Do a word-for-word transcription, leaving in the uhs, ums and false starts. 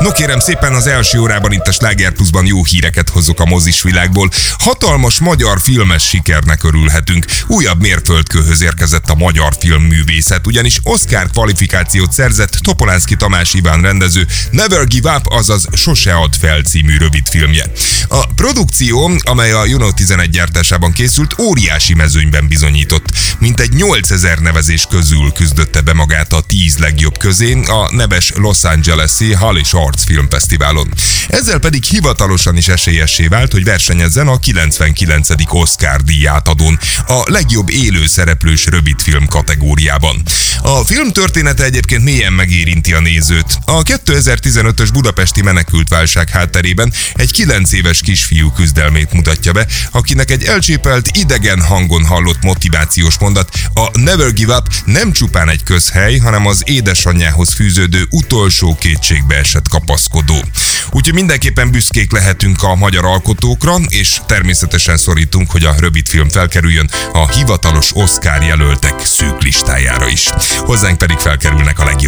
No kérem szépen, az első órában itt a Sláger Pluszban jó híreket hozok a mozis világból. Hatalmas magyar filmes sikernek örülhetünk. Újabb mérföldkőhöz érkezett a magyar filmművészet, ugyanis Oscar kvalifikációt szerzett Topolánszky Tamás Iván rendező Never Give Up, azaz Sose add fel című rövidfilmje. A produkció, amely a Juno tizenegy gyártásában készült, óriási mezőnyben bizonyított. Mintegy nyolcezer nevezés közül küzdötte be magát a tíz legjobb közé a neves Los Angeles-i Holly Shorts Filmfesztiválon. Ezzel pedig hivatalosan is esélyessé vált, hogy versenyezzen a kilencvenkilencedik Oscar díjátadón, a legjobb élő szereplős rövidfilm kategóriában. A film története egyébként mélyen megérinti a nézőt. A kétezer-tizenötös budapesti menekültválság hátterében egy kilenc éves kisfiú küzdelmét mutatja be, akinek egy elcsépelt, idegen hangon hallott motivációs mondat, a Never Give Up nem csupán egy közhely, hanem az édesanyjához fűződő utolsó kétségbe esett kapaszkodó. Úgyhogy mindenképpen büszkék lehetünk a magyar alkotókra, és természetesen szorítunk, hogy a rövidfilm felkerüljön a hivatalos Oscar jelöltek szűk listájára is. Hozzánk pedig felkerülnek a legjobb